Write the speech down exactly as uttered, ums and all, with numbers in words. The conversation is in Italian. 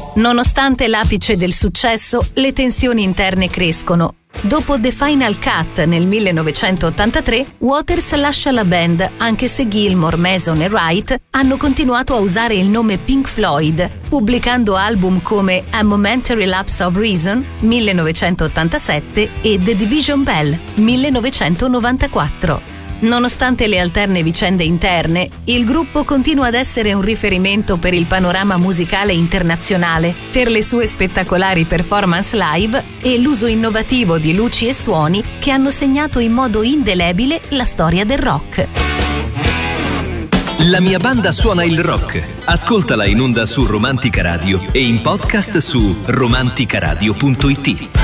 Nonostante l'apice del successo, le tensioni interne crescono. Dopo The Final Cut nel millenovecentottantatré, Waters lascia la band, anche se Gilmour, Mason e Wright hanno continuato a usare il nome Pink Floyd, pubblicando album come A Momentary Lapse of Reason millenovecentottantasette e The Division Bell millenovecentonovantaquattro. Nonostante le alterne vicende interne, il gruppo continua ad essere un riferimento per il panorama musicale internazionale, per le sue spettacolari performance live e l'uso innovativo di luci e suoni che hanno segnato in modo indelebile la storia del rock. La mia banda suona il rock. Ascoltala in onda su Romantica Radio e in podcast su romanticaradio punto it.